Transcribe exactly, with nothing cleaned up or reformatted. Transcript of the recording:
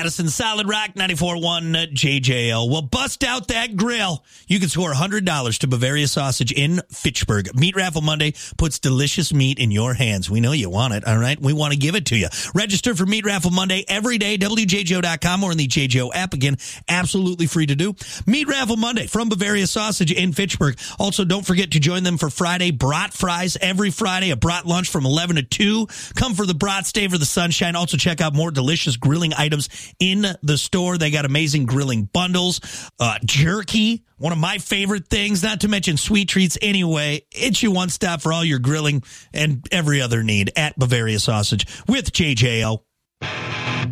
Madison, Solid Rock, ninety-four point one J J L. Well, bust out that grill. You can score one hundred dollars to Bavaria Sausage in Fitchburg. Meat Raffle Monday puts delicious meat in your hands. We know you want it, all right? We want to give it to you. Register for Meat Raffle Monday every day, W J J O dot com or in the J J O app. Again, absolutely free to do. Meat Raffle Monday from Bavaria Sausage in Fitchburg. Also, don't forget to join them for Friday brat fries every Friday, a brat lunch from eleven to two. Come for the brats, stay for the sunshine. Also, check out more delicious grilling items in the store. They got amazing grilling bundles, uh, jerky, one of my favorite things, not to mention sweet treats. Anyway, it's your one stop for all your grilling and every other need at Bavaria Sausage with J J O.